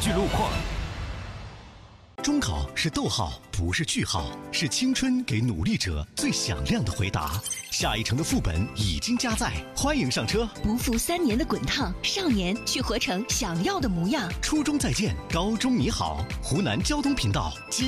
据路况。 中考是逗号，不是句号，是青春给努力者最响亮的回答。下一城的副本已经加载，欢迎上车。 不负3年的滚烫，少年去活成想要的模样。 初中再见，高中你好。湖南交通频道。